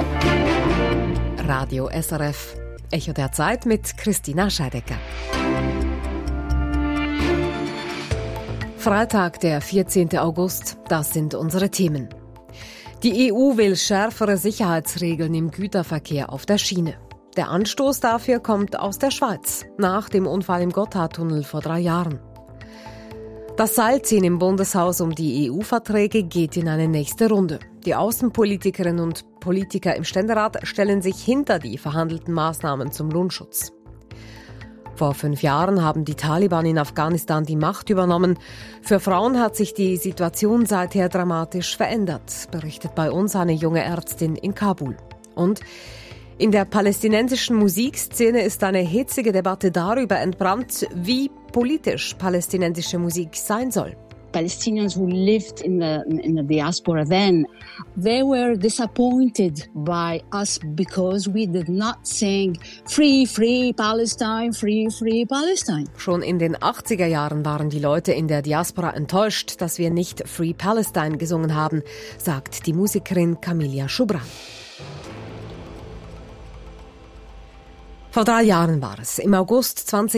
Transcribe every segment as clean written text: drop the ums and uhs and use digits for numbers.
Radio SRF. Echo der Zeit mit Christina Scheidecker. Freitag, der 14. August. Das sind unsere Themen. Die EU will schärfere Sicherheitsregeln im Güterverkehr auf der Schiene. Der Anstoß dafür kommt aus der Schweiz, nach dem Unfall im Gotthardtunnel vor 3 Jahren. Das Seilziehen im Bundeshaus um die EU-Verträge geht in eine nächste Runde. Die Außenpolitikerinnen und Politiker im Ständerat stellen sich hinter die verhandelten Maßnahmen zum Lohnschutz. Vor 5 Jahren haben die Taliban in Afghanistan die Macht übernommen. Für Frauen hat sich die Situation seither dramatisch verändert, berichtet bei uns eine junge Ärztin in Kabul. Und in der palästinensischen Musikszene ist eine hitzige Debatte darüber entbrannt, wie politisch palästinensische Musik sein soll. Palestinians who lived in the diaspora then, they were disappointed by us because we did not sing Free, Free Palestine, Free, Free Palestine. Schon in den 80er Jahren waren die Leute in der Diaspora enttäuscht, dass wir nicht Free Palestine gesungen haben, sagt die Musikerin Camilla Schubran. Vor 3 Jahren war es, im August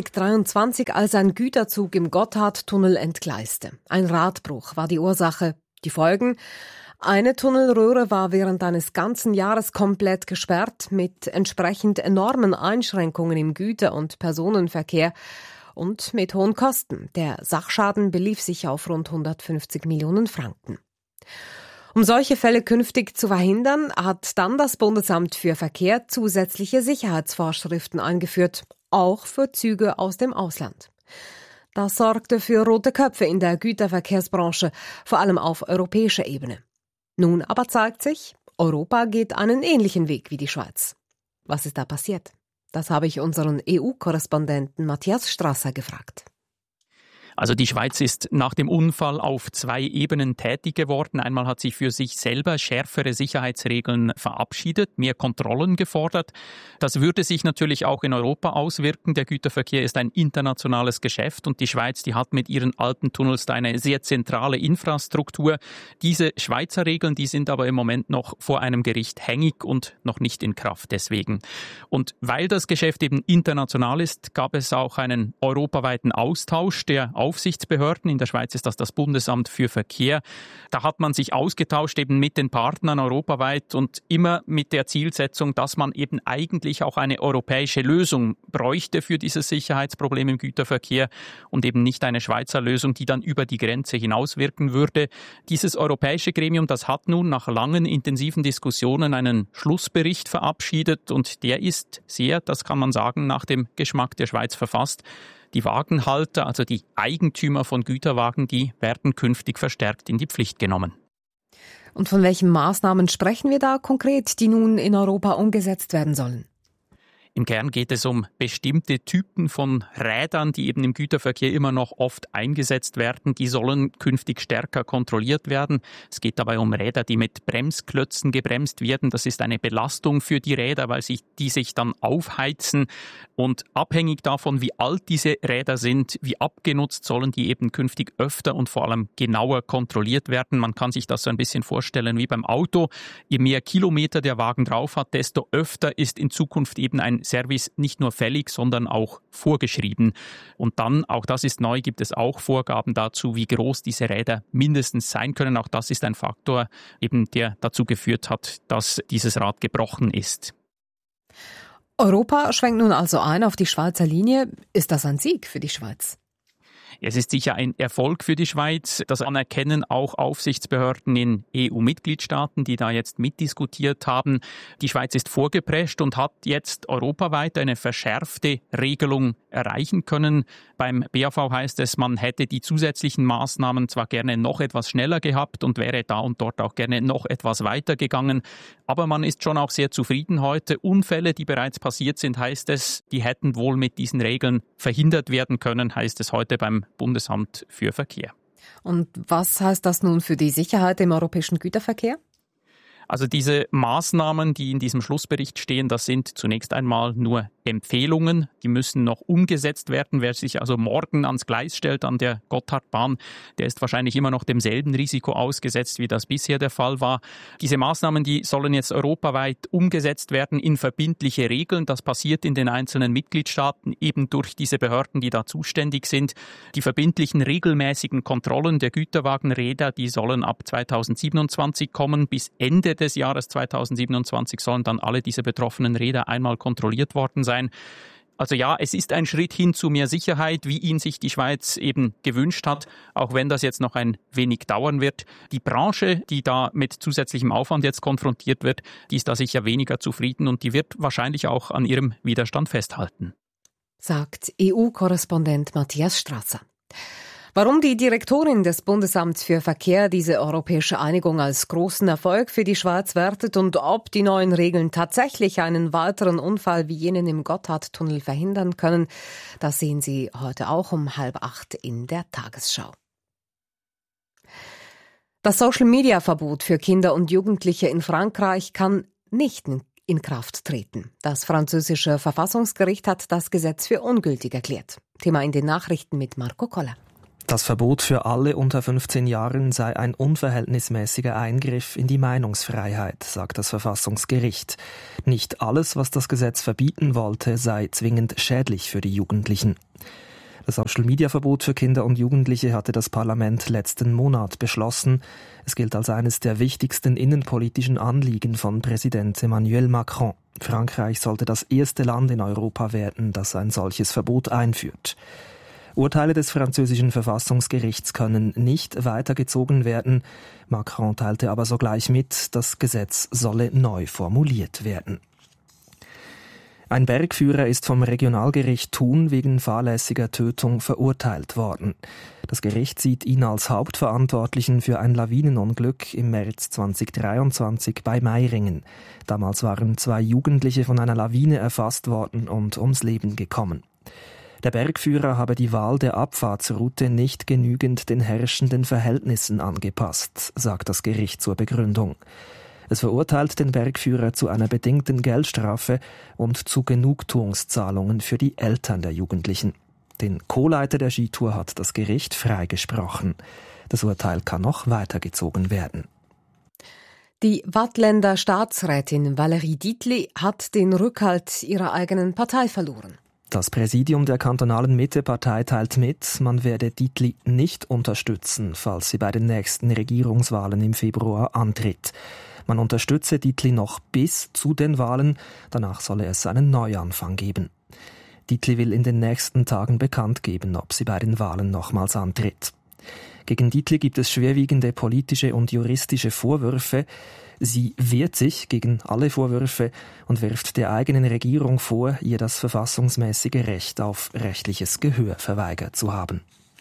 2023, als ein Güterzug im Gotthardtunnel entgleiste. Ein Radbruch war die Ursache. Die Folgen? Eine Tunnelröhre war während eines ganzen Jahres komplett gesperrt, mit entsprechend enormen Einschränkungen im Güter- und Personenverkehr und mit hohen Kosten. Der Sachschaden belief sich auf rund 150 Millionen Franken. Um solche Fälle künftig zu verhindern, hat dann das Bundesamt für Verkehr zusätzliche Sicherheitsvorschriften eingeführt, auch für Züge aus dem Ausland. Das sorgte für rote Köpfe in der Güterverkehrsbranche, vor allem auf europäischer Ebene. Nun aber zeigt sich, Europa geht einen ähnlichen Weg wie die Schweiz. Was ist da passiert? Das habe ich unseren EU-Korrespondenten Matthias Strasser gefragt. Also die Schweiz ist nach dem Unfall auf 2 Ebenen tätig geworden. Einmal hat sie für sich selber schärfere Sicherheitsregeln verabschiedet, mehr Kontrollen gefordert. Das würde sich natürlich auch in Europa auswirken. Der Güterverkehr ist ein internationales Geschäft und die Schweiz, die hat mit ihren alten Tunnels da eine sehr zentrale Infrastruktur. Diese Schweizer Regeln, die sind aber im Moment noch vor einem Gericht hängig und noch nicht in Kraft deswegen. Und weil das Geschäft eben international ist, gab es auch einen europaweiten Austausch der Aufsichtsbehörden. In der Schweiz ist das Bundesamt für Verkehr. Da hat man sich ausgetauscht eben mit den Partnern europaweit und immer mit der Zielsetzung, dass man eben eigentlich auch eine europäische Lösung bräuchte für dieses Sicherheitsproblem im Güterverkehr und eben nicht eine Schweizer Lösung, die dann über die Grenze hinauswirken würde. Dieses europäische Gremium, das hat nun nach langen, intensiven Diskussionen einen Schlussbericht verabschiedet und der ist sehr, das kann man sagen, nach dem Geschmack der Schweiz verfasst. Die Wagenhalter, also die Eigentümer von Güterwagen, die werden künftig verstärkt in die Pflicht genommen. Und von welchen Maßnahmen sprechen wir da konkret, die nun in Europa umgesetzt werden sollen? Im Kern geht es um bestimmte Typen von Rädern, die eben im Güterverkehr immer noch oft eingesetzt werden. Die sollen künftig stärker kontrolliert werden. Es geht dabei um Räder, die mit Bremsklötzen gebremst werden. Das ist eine Belastung für die Räder, weil die sich dann aufheizen. Und abhängig davon, wie alt diese Räder sind, wie abgenutzt, sollen die eben künftig öfter und vor allem genauer kontrolliert werden. Man kann sich das so ein bisschen vorstellen wie beim Auto. Je mehr Kilometer der Wagen drauf hat, desto öfter ist in Zukunft eben ein Service nicht nur fällig, sondern auch vorgeschrieben. Und dann, auch das ist neu, gibt es auch Vorgaben dazu, wie groß diese Räder mindestens sein können. Auch das ist ein Faktor, eben der dazu geführt hat, dass dieses Rad gebrochen ist. Europa schwenkt nun also ein auf die Schweizer Linie. Ist das ein Sieg für die Schweiz? Es ist sicher ein Erfolg für die Schweiz. Das anerkennen auch Aufsichtsbehörden in EU-Mitgliedstaaten, die da jetzt mitdiskutiert haben. Die Schweiz ist vorgeprescht und hat jetzt europaweit eine verschärfte Regelung erreichen können. Beim BAV heißt es, man hätte die zusätzlichen Maßnahmen zwar gerne noch etwas schneller gehabt und wäre da und dort auch gerne noch etwas weiter gegangen. Aber man ist schon auch sehr zufrieden heute. Unfälle, die bereits passiert sind, heißt es, die hätten wohl mit diesen Regeln verhindert werden können, heißt es heute beim Bundesamt für Verkehr. Und was heißt das nun für die Sicherheit im europäischen Güterverkehr? Also diese Maßnahmen, die in diesem Schlussbericht stehen, das sind zunächst einmal nur Empfehlungen. Die müssen noch umgesetzt werden. Wer sich also morgen ans Gleis stellt an der Gotthardbahn, der ist wahrscheinlich immer noch demselben Risiko ausgesetzt, wie das bisher der Fall war. Diese Maßnahmen, die sollen jetzt europaweit umgesetzt werden in verbindliche Regeln. Das passiert in den einzelnen Mitgliedstaaten eben durch diese Behörden, die da zuständig sind. Die verbindlichen regelmäßigen Kontrollen der Güterwagenräder, die sollen ab 2027 kommen. Bis Ende des Jahres 2027 sollen dann alle diese betroffenen Räder einmal kontrolliert worden sein. Also ja, es ist ein Schritt hin zu mehr Sicherheit, wie ihn sich die Schweiz eben gewünscht hat, auch wenn das jetzt noch ein wenig dauern wird. Die Branche, die da mit zusätzlichem Aufwand jetzt konfrontiert wird, die ist da sicher weniger zufrieden und die wird wahrscheinlich auch an ihrem Widerstand festhalten. Sagt EU-Korrespondent Matthias Strasser. Warum die Direktorin des Bundesamts für Verkehr diese europäische Einigung als großen Erfolg für die Schweiz wertet und ob die neuen Regeln tatsächlich einen weiteren Unfall wie jenen im Gotthardtunnel verhindern können, das sehen Sie heute auch um 7:30 in der Tagesschau. Das Social-Media-Verbot für Kinder und Jugendliche in Frankreich kann nicht in Kraft treten. Das französische Verfassungsgericht hat das Gesetz für ungültig erklärt. Thema in den Nachrichten mit Marco Koller. Das Verbot für alle unter 15 Jahren sei ein unverhältnismäßiger Eingriff in die Meinungsfreiheit, sagt das Verfassungsgericht. Nicht alles, was das Gesetz verbieten wollte, sei zwingend schädlich für die Jugendlichen. Das Social-Media-Verbot für Kinder und Jugendliche hatte das Parlament letzten Monat beschlossen. Es gilt als eines der wichtigsten innenpolitischen Anliegen von Präsident Emmanuel Macron. Frankreich sollte das erste Land in Europa werden, das ein solches Verbot einführt. Urteile des französischen Verfassungsgerichts können nicht weitergezogen werden. Macron teilte aber sogleich mit, das Gesetz solle neu formuliert werden. Ein Bergführer ist vom Regionalgericht Thun wegen fahrlässiger Tötung verurteilt worden. Das Gericht sieht ihn als Hauptverantwortlichen für ein Lawinenunglück im März 2023 bei Meiringen. Damals waren 2 Jugendliche von einer Lawine erfasst worden und ums Leben gekommen. Der Bergführer habe die Wahl der Abfahrtsroute nicht genügend den herrschenden Verhältnissen angepasst, sagt das Gericht zur Begründung. Es verurteilt den Bergführer zu einer bedingten Geldstrafe und zu Genugtuungszahlungen für die Eltern der Jugendlichen. Den Co-Leiter der Skitour hat das Gericht freigesprochen. Das Urteil kann noch weitergezogen werden. Die Waadtländer Staatsrätin Valérie Dietli hat den Rückhalt ihrer eigenen Partei verloren. Das Präsidium der kantonalen Mitte-Partei teilt mit, man werde Dietli nicht unterstützen, falls sie bei den nächsten Regierungswahlen im Februar antritt. Man unterstütze Dietli noch bis zu den Wahlen, danach solle es einen Neuanfang geben. Dietli will in den nächsten Tagen bekannt geben, ob sie bei den Wahlen nochmals antritt. Gegen Dietli gibt es schwerwiegende politische und juristische Vorwürfe. Sie wehrt sich gegen alle Vorwürfe und wirft der eigenen Regierung vor, ihr das verfassungsmäßige Recht auf rechtliches Gehör verweigert zu haben.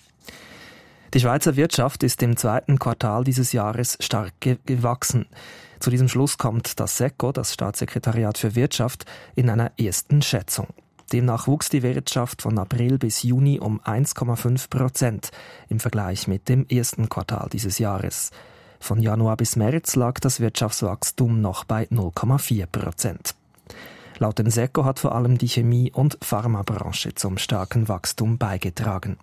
Die Schweizer Wirtschaft ist im 2. Quartal dieses Jahres stark gewachsen. Zu diesem Schluss kommt das SECO, das Staatssekretariat für Wirtschaft, in einer ersten Schätzung. Demnach wuchs die Wirtschaft von April bis Juni um 1,5% im Vergleich mit dem 1. Quartal dieses Jahres. Von Januar bis März lag das Wirtschaftswachstum noch bei 0,4%. Laut dem SECO hat vor allem die Chemie- und Pharmabranche zum starken Wachstum beigetragen.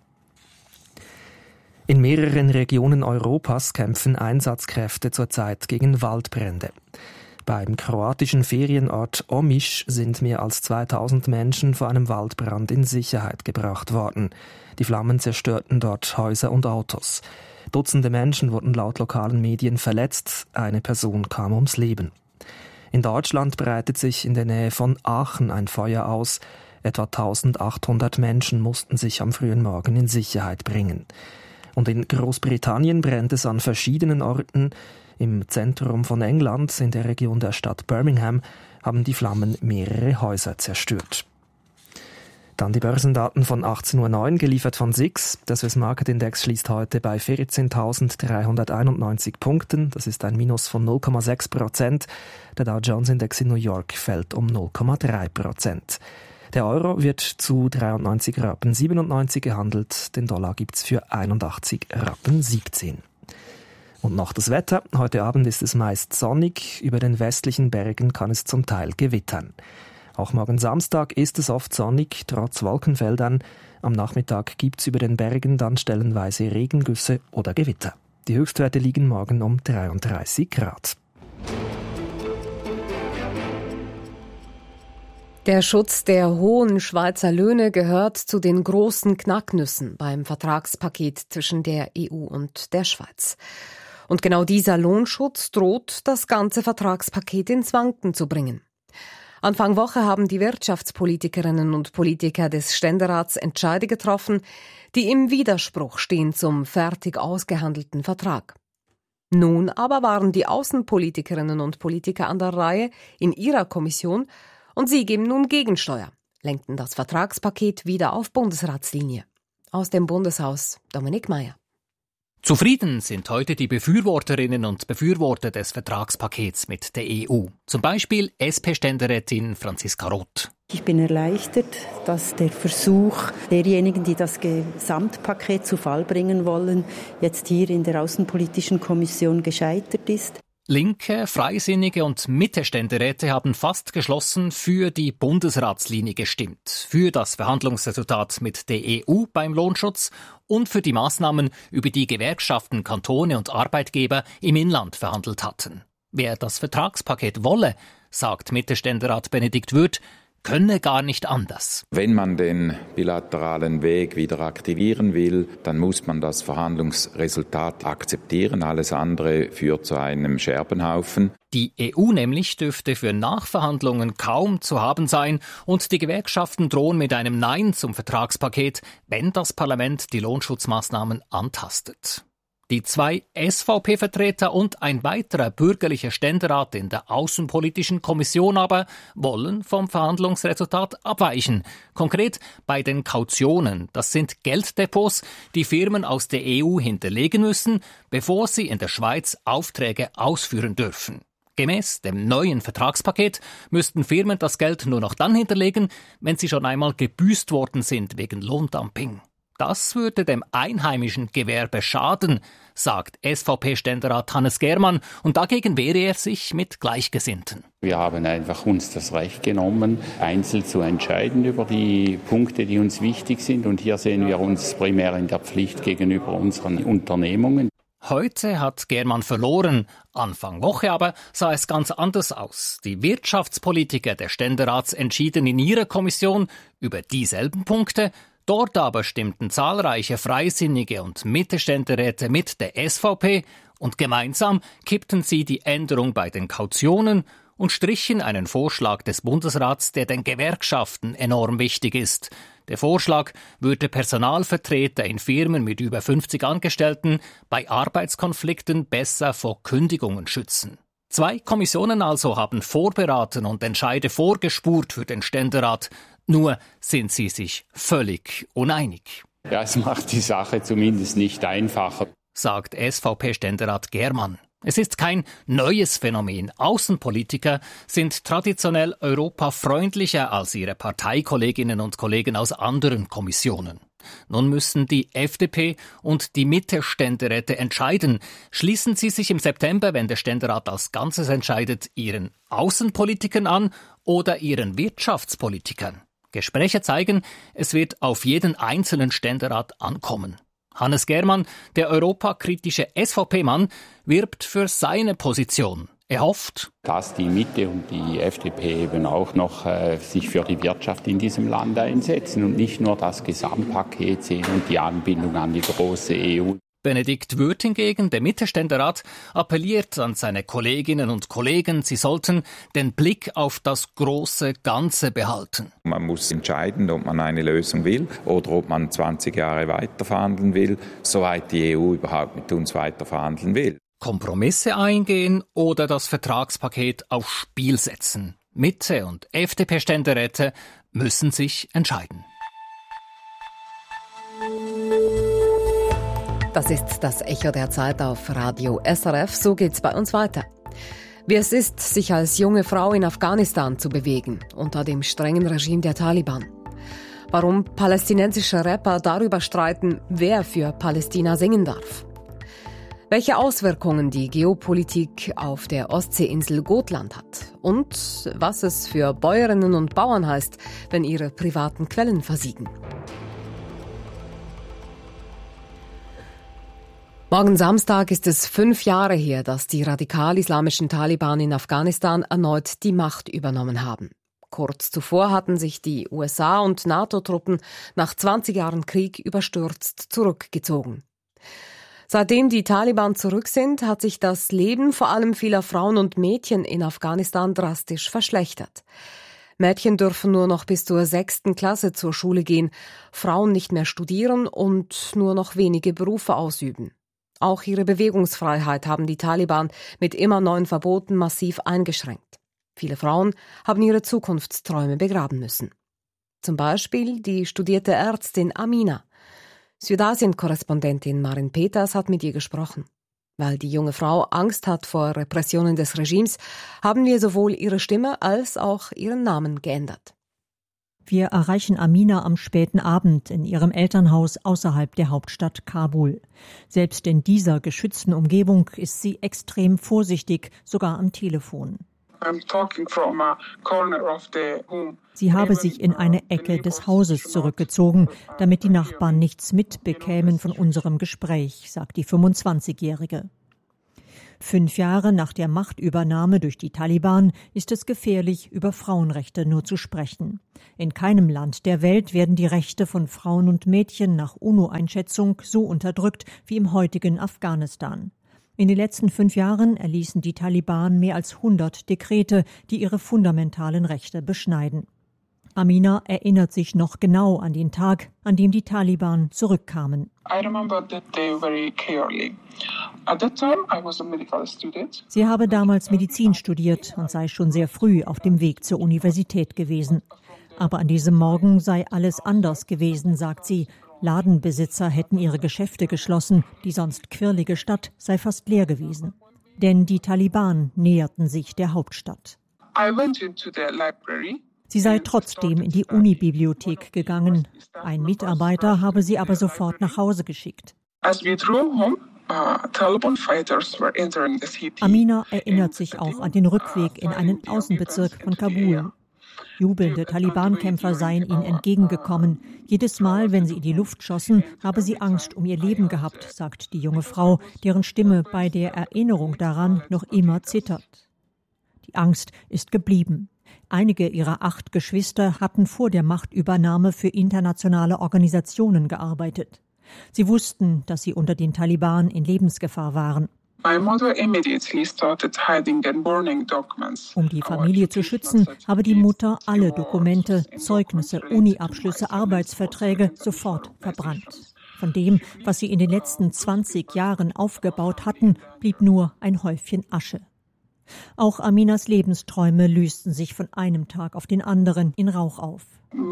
In mehreren Regionen Europas kämpfen Einsatzkräfte zurzeit gegen Waldbrände. Beim kroatischen Ferienort Omiš sind mehr als 2000 Menschen vor einem Waldbrand in Sicherheit gebracht worden. Die Flammen zerstörten dort Häuser und Autos. Dutzende Menschen wurden laut lokalen Medien verletzt, eine Person kam ums Leben. In Deutschland breitet sich in der Nähe von Aachen ein Feuer aus. Etwa 1800 Menschen mussten sich am frühen Morgen in Sicherheit bringen. Und in Großbritannien brennt es an verschiedenen Orten. Im Zentrum von England, in der Region der Stadt Birmingham, haben die Flammen mehrere Häuser zerstört. Dann die Börsendaten von 18:09 Uhr, geliefert von SIX. Der Swiss Market Index schließt heute bei 14.391 Punkten. Das ist ein Minus von 0,6%. Der Dow Jones Index in New York fällt um 0,3%. Der Euro wird zu 93,97 Rappen gehandelt. Den Dollar gibt's für 81,17 Rappen. Und noch das Wetter. Heute Abend ist es meist sonnig. Über den westlichen Bergen kann es zum Teil gewittern. Auch morgen Samstag ist es oft sonnig, trotz Wolkenfeldern. Am Nachmittag gibt es über den Bergen dann stellenweise Regengüsse oder Gewitter. Die Höchstwerte liegen morgen um 33 Grad. Der Schutz der hohen Schweizer Löhne gehört zu den großen Knacknüssen beim Vertragspaket zwischen der EU und der Schweiz. Und genau dieser Lohnschutz droht, das ganze Vertragspaket ins Wanken zu bringen. Anfang Woche haben die Wirtschaftspolitikerinnen und Politiker des Ständerats Entscheide getroffen, die im Widerspruch stehen zum fertig ausgehandelten Vertrag. Nun aber waren die Außenpolitikerinnen und Politiker an der Reihe in ihrer Kommission und sie geben nun Gegensteuer, lenkten das Vertragspaket wieder auf Bundesratslinie. Aus dem Bundeshaus Dominik Mayer. Zufrieden sind heute die Befürworterinnen und Befürworter des Vertragspakets mit der EU. Zum Beispiel SP-Ständerätin Franziska Roth. Ich bin erleichtert, dass der Versuch derjenigen, die das Gesamtpaket zu Fall bringen wollen, jetzt hier in der Außenpolitischen Kommission gescheitert ist. Linke, Freisinnige und Mitte-Ständeräte haben fast geschlossen für die Bundesratslinie gestimmt, für das Verhandlungsresultat mit der EU beim Lohnschutz und für die Maßnahmen, über die Gewerkschaften, Kantone und Arbeitgeber im Inland verhandelt hatten. Wer das Vertragspaket wolle, sagt Mitte-Ständerat Benedikt Würth, könne gar nicht anders. Wenn man den bilateralen Weg wieder aktivieren will, dann muss man das Verhandlungsresultat akzeptieren. Alles andere führt zu einem Scherbenhaufen. Die EU nämlich dürfte für Nachverhandlungen kaum zu haben sein und die Gewerkschaften drohen mit einem Nein zum Vertragspaket, wenn das Parlament die Lohnschutzmaßnahmen antastet. Die 2 SVP-Vertreter und ein weiterer bürgerlicher Ständerat in der Außenpolitischen Kommission aber wollen vom Verhandlungsresultat abweichen. Konkret bei den Kautionen. Das sind Gelddepots, die Firmen aus der EU hinterlegen müssen, bevor sie in der Schweiz Aufträge ausführen dürfen. Gemäß dem neuen Vertragspaket müssten Firmen das Geld nur noch dann hinterlegen, wenn sie schon einmal gebüßt worden sind wegen Lohndumping. Das würde dem einheimischen Gewerbe schaden, sagt SVP-Ständerat Hannes Germann, und dagegen wehre er sich mit Gleichgesinnten. Wir haben einfach uns das Recht genommen, einzeln zu entscheiden über die Punkte, die uns wichtig sind, und hier sehen wir uns primär in der Pflicht gegenüber unseren Unternehmungen. Heute hat Germann verloren. Anfang Woche aber sah es ganz anders aus. Die Wirtschaftspolitiker des Ständerats entschieden in ihrer Kommission über dieselben Punkte. Dort aber stimmten zahlreiche Freisinnige und Mitte-Ständeräte mit der SVP und gemeinsam kippten sie die Änderung bei den Kautionen und strichen einen Vorschlag des Bundesrats, der den Gewerkschaften enorm wichtig ist. Der Vorschlag würde Personalvertreter in Firmen mit über 50 Angestellten bei Arbeitskonflikten besser vor Kündigungen schützen. 2 Kommissionen also haben vorberaten und Entscheide vorgespurt für den Ständerat. Nur sind sie sich völlig uneinig. Ja, es macht die Sache zumindest nicht einfacher, sagt SVP-Ständerat Germann. Es ist kein neues Phänomen. Außenpolitiker sind traditionell europafreundlicher als ihre Parteikolleginnen und Kollegen aus anderen Kommissionen. Nun müssen die FDP und die Mitte-Ständeräte entscheiden. Schließen sie sich im September, wenn der Ständerat als Ganzes entscheidet, ihren Außenpolitikern an oder ihren Wirtschaftspolitikern? Gespräche zeigen, es wird auf jeden einzelnen Ständerat ankommen. Hannes Germann, der europakritische SVP-Mann, wirbt für seine Position. Er hofft, dass die Mitte und die FDP eben auch noch sich für die Wirtschaft in diesem Land einsetzen und nicht nur das Gesamtpaket sehen und die Anbindung an die große EU. Benedikt Würth hingegen, der Mitte-Ständerat, appelliert an seine Kolleginnen und Kollegen, sie sollten den Blick auf das große Ganze behalten. Man muss entscheiden, ob man eine Lösung will oder ob man 20 Jahre weiter verhandeln will, soweit die EU überhaupt mit uns weiter verhandeln will. Kompromisse eingehen oder das Vertragspaket aufs Spiel setzen. Mitte- und FDP-Ständeräte müssen sich entscheiden. Das ist das Echo der Zeit auf Radio SRF. So geht's bei uns weiter. Wie es ist, sich als junge Frau in Afghanistan zu bewegen, unter dem strengen Regime der Taliban. Warum palästinensische Rapper darüber streiten, wer für Palästina singen darf. Welche Auswirkungen die Geopolitik auf der Ostseeinsel Gotland hat und was es für Bäuerinnen und Bauern heißt, wenn ihre privaten Quellen versiegen. Morgen Samstag ist es 5 Jahre her, dass die radikal-islamischen Taliban in Afghanistan erneut die Macht übernommen haben. Kurz zuvor hatten sich die USA und NATO-Truppen nach 20 Jahren Krieg überstürzt zurückgezogen. Seitdem die Taliban zurück sind, hat sich das Leben vor allem vieler Frauen und Mädchen in Afghanistan drastisch verschlechtert. Mädchen dürfen nur noch bis zur 6. Klasse zur Schule gehen, Frauen nicht mehr studieren und nur noch wenige Berufe ausüben. Auch ihre Bewegungsfreiheit haben die Taliban mit immer neuen Verboten massiv eingeschränkt. Viele Frauen haben ihre Zukunftsträume begraben müssen. Zum Beispiel die studierte Ärztin Amina. Südasien-Korrespondentin Marin Peters hat mit ihr gesprochen. Weil die junge Frau Angst hat vor Repressionen des Regimes, haben wir sowohl ihre Stimme als auch ihren Namen geändert. Wir erreichen Amina am späten Abend in ihrem Elternhaus außerhalb der Hauptstadt Kabul. Selbst in dieser geschützten Umgebung ist sie extrem vorsichtig, sogar am Telefon. Sie habe sich in eine Ecke des Hauses zurückgezogen, damit die Nachbarn nichts mitbekämen von unserem Gespräch, sagt die 25-Jährige. 5 Jahre nach der Machtübernahme durch die Taliban ist es gefährlich, über Frauenrechte nur zu sprechen. In keinem Land der Welt werden die Rechte von Frauen und Mädchen nach UNO-Einschätzung so unterdrückt wie im heutigen Afghanistan. In den letzten 5 Jahren erließen die Taliban mehr als 100 Dekrete, die ihre fundamentalen Rechte beschneiden. Amina erinnert sich noch genau an den Tag, an dem die Taliban zurückkamen. Sie habe damals Medizin studiert und sei schon sehr früh auf dem Weg zur Universität gewesen. Aber an diesem Morgen sei alles anders gewesen, sagt sie. Ladenbesitzer hätten ihre Geschäfte geschlossen, die sonst quirlige Stadt sei fast leer gewesen. Denn die Taliban näherten sich der Hauptstadt. Sie sei trotzdem in die Unibibliothek gegangen. Ein Mitarbeiter habe sie aber sofort nach Hause geschickt. Amina erinnert sich auch an den Rückweg in einen Außenbezirk von Kabul. Jubelnde Taliban-Kämpfer seien ihnen entgegengekommen. Jedes Mal, wenn sie in die Luft schossen, habe sie Angst um ihr Leben gehabt, sagt die junge Frau, deren Stimme bei der Erinnerung daran noch immer zittert. Die Angst ist geblieben. Einige ihrer 8 Geschwister hatten vor der Machtübernahme für internationale Organisationen gearbeitet. Sie wussten, dass sie unter den Taliban in Lebensgefahr waren. Um die Familie zu schützen, habe die Mutter alle Dokumente, Zeugnisse, Uni-Abschlüsse, Arbeitsverträge sofort verbrannt. Von dem, was sie in den letzten 20 Jahren aufgebaut hatten, blieb nur ein Häufchen Asche. Auch Aminas Lebensträume lösten sich von einem Tag auf den anderen in Rauch auf.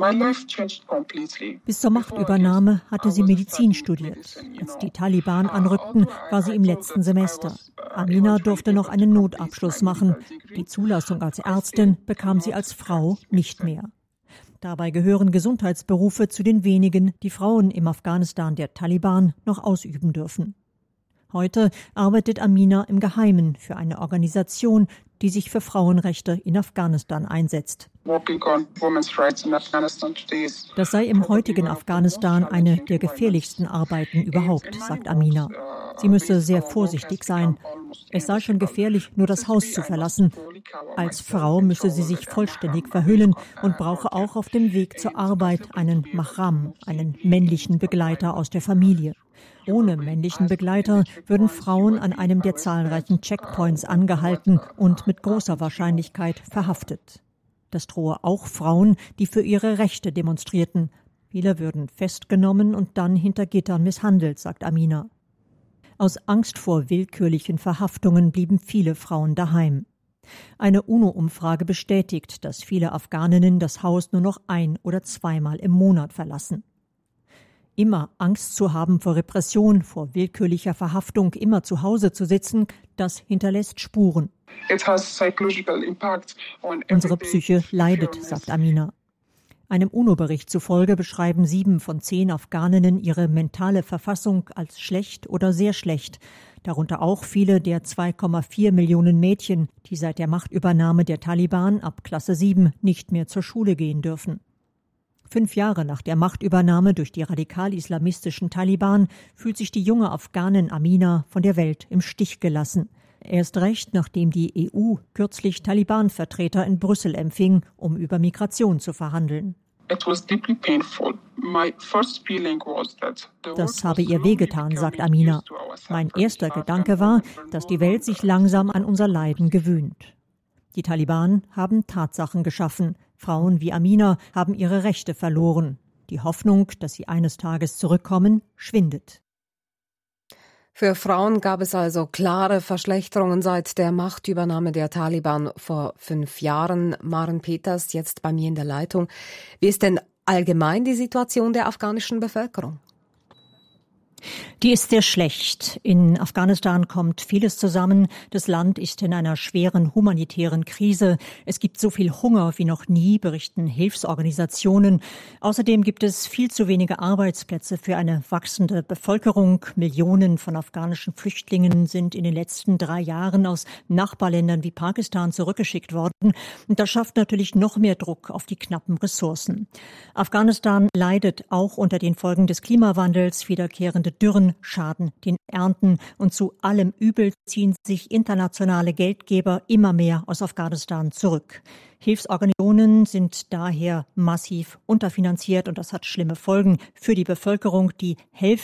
Bis zur Machtübernahme hatte sie Medizin studiert. Als die Taliban anrückten, war sie im letzten Semester. Amina durfte noch einen Notabschluss machen. Die Zulassung als Ärztin bekam sie als Frau nicht mehr. Dabei gehören Gesundheitsberufe zu den wenigen, die Frauen im Afghanistan der Taliban noch ausüben dürfen. Heute arbeitet Amina im Geheimen für eine Organisation, die sich für Frauenrechte in Afghanistan einsetzt. Das sei im heutigen Afghanistan eine der gefährlichsten Arbeiten überhaupt, sagt Amina. Sie müsse sehr vorsichtig sein. Es sei schon gefährlich, nur das Haus zu verlassen. Als Frau müsse sie sich vollständig verhüllen und brauche auch auf dem Weg zur Arbeit einen Mahram, einen männlichen Begleiter aus der Familie. Ohne männlichen Begleiter würden Frauen an einem der zahlreichen Checkpoints angehalten und mit großer Wahrscheinlichkeit verhaftet. Das drohe auch Frauen, die für ihre Rechte demonstrierten. Viele würden festgenommen und dann hinter Gittern misshandelt, sagt Amina. Aus Angst vor willkürlichen Verhaftungen blieben viele Frauen daheim. Eine UNO-Umfrage bestätigt, dass viele Afghaninnen das Haus nur noch 1- oder 2-mal im Monat verlassen. Immer Angst zu haben vor Repression, vor willkürlicher Verhaftung, immer zu Hause zu sitzen, das hinterlässt Spuren. Unsere Psyche leidet, sagt Amina. Einem UNO-Bericht zufolge beschreiben 7 von 10 Afghaninnen ihre mentale Verfassung als schlecht oder sehr schlecht. Darunter auch viele der 2,4 Millionen Mädchen, die seit der Machtübernahme der Taliban ab Klasse 7 nicht mehr zur Schule gehen dürfen. 5 Jahre nach der Machtübernahme durch die radikal-islamistischen Taliban fühlt sich die junge Afghanin Amina von der Welt im Stich gelassen. Erst recht, nachdem die EU kürzlich Taliban-Vertreter in Brüssel empfing, um über Migration zu verhandeln. Das habe ihr wehgetan, sagt Amina. Mein erster Gedanke war, dass die Welt sich langsam an unser Leiden gewöhnt. Die Taliban haben Tatsachen geschaffen. Frauen wie Amina haben ihre Rechte verloren. Die Hoffnung, dass sie eines Tages zurückkommen, schwindet. Für Frauen gab es also klare Verschlechterungen seit der Machtübernahme der Taliban vor 5 Jahren. Maren Peters, jetzt bei mir in der Leitung. Wie ist denn allgemein die Situation der afghanischen Bevölkerung? Die ist sehr schlecht. In Afghanistan kommt vieles zusammen. Das Land ist in einer schweren humanitären Krise. Es gibt so viel Hunger wie noch nie, berichten Hilfsorganisationen. Außerdem gibt es viel zu wenige Arbeitsplätze für eine wachsende Bevölkerung. Millionen von afghanischen Flüchtlingen sind in den letzten 3 Jahren aus Nachbarländern wie Pakistan zurückgeschickt worden. Und das schafft natürlich noch mehr Druck auf die knappen Ressourcen. Afghanistan leidet auch unter den Folgen des Klimawandels. Wiederkehrende Dürren schaden den Ernten und zu allem Übel ziehen sich internationale Geldgeber immer mehr aus Afghanistan zurück. Hilfsorganisationen sind daher massiv unterfinanziert und das hat schlimme Folgen für die Bevölkerung. Die Hälfte